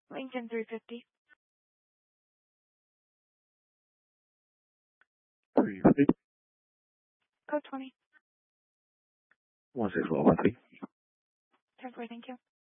Lincoln 350. 350. Code 20. 16113. 10-4, thank you.